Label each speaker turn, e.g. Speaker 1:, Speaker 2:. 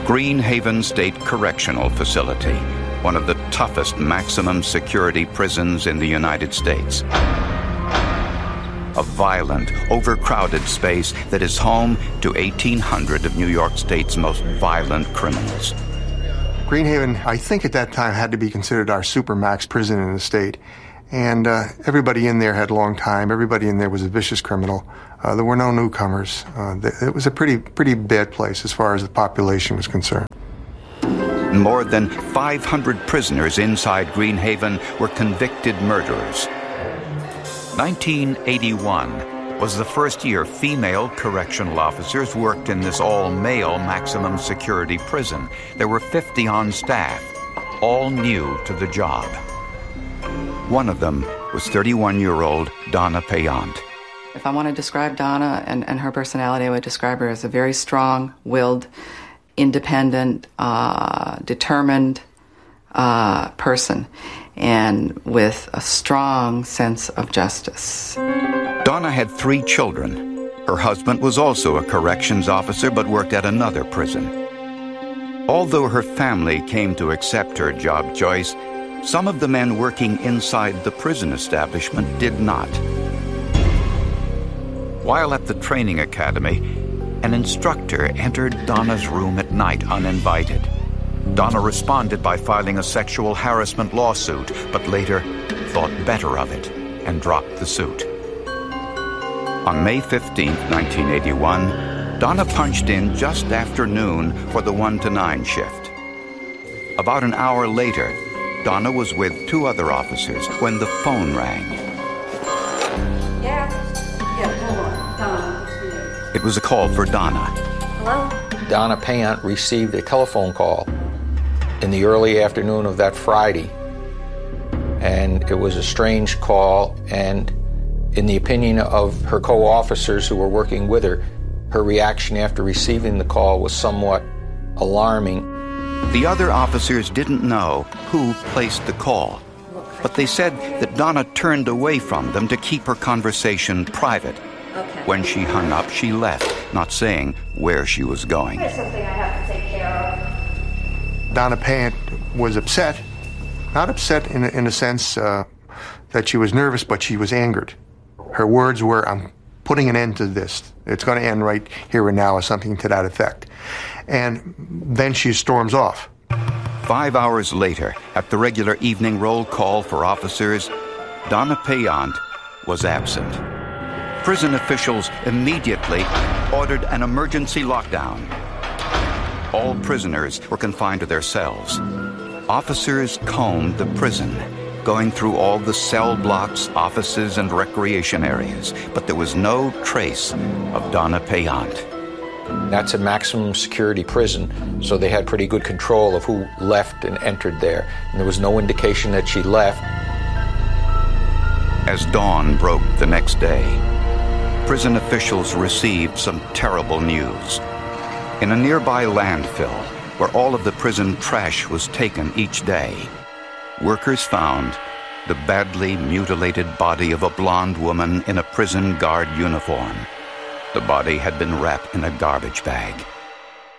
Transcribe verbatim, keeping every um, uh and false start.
Speaker 1: Green Haven State Correctional Facility, one of the toughest maximum security prisons in the United States. A violent, overcrowded space that is home to eighteen hundred of New York State's most violent criminals.
Speaker 2: Green Haven, I think at that time, had to be considered our supermax prison in the state. And uh, everybody in there had long time. Everybody in there was a vicious criminal. Uh, there were no newcomers. Uh, it was a pretty, pretty bad place as far as the population was concerned.
Speaker 1: More than five hundred prisoners inside Green Haven were convicted murderers. nineteen eighty-one was the first year female correctional officers worked in this all-male maximum security prison. There were fifty on staff, all new to the job. One of them was thirty-one-year-old Donna Payant.
Speaker 3: If I want to describe Donna and, and her personality, I would describe her as a very strong-willed, independent, uh, determined uh, person, and with a strong sense of justice.
Speaker 1: Donna had three children. Her husband was also a corrections officer but worked at another prison. Although her family came to accept her job choice, some of the men working inside the prison establishment did not. While at the training academy, an instructor entered Donna's room at night uninvited. Donna responded by filing a sexual harassment lawsuit, but later thought better of it and dropped the suit. On May fifteenth, nineteen eighty-one, Donna punched in just after noon for the one to nine shift. About an hour later, Donna was with two other officers when the phone rang.
Speaker 4: Yeah. Yeah, hold on. Donna.
Speaker 1: It was a call for Donna.
Speaker 4: Hello?
Speaker 5: Donna Payant received a telephone call in the early afternoon of that Friday. And it was a strange call, and in the opinion of her co-officers who were working with her, her reaction after receiving the call was somewhat alarming.
Speaker 1: The other officers didn't know who placed the call, but they said that Donna turned away from them to keep her conversation private.
Speaker 4: Okay.
Speaker 1: When she hung up, she left, not saying where she was going.
Speaker 4: There's something I have to take care of.
Speaker 2: Donna Payant was upset. Not upset in a, in a sense uh, that she was nervous, but she was angered. Her words were, "I'm putting an end to this. It's going to end right here and now," or something to that effect. And then she storms off.
Speaker 1: Five hours later, at the regular evening roll call for officers, Donna Payant was absent. Prison officials immediately ordered an emergency lockdown. All prisoners were confined to their cells. Officers combed the prison, going through all the cell blocks, offices, and recreation areas, but there was no trace of Donna Payant.
Speaker 5: That's a maximum security prison, so they had pretty good control of who left and entered there. And there was no indication that she left.
Speaker 1: As dawn broke the next day, prison officials received some terrible news. In a nearby landfill, where all of the prison trash was taken each day, workers found the badly mutilated body of a blonde woman in a prison guard uniform. The body had been wrapped in a garbage bag.